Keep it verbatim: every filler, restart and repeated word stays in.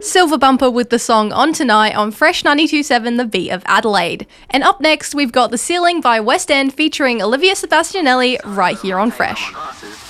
Silver Bumper with the song On Tonight on Fresh ninety-two point seven, the beat of Adelaide. And up next, we've got The Ceiling by West End featuring Olivia Sebastianelli right here on Fresh.